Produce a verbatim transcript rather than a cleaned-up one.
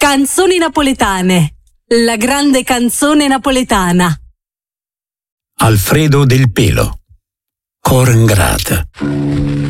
Canzoni napoletane. La grande canzone napoletana. Alfredo Del Pelo. Cor ingrata.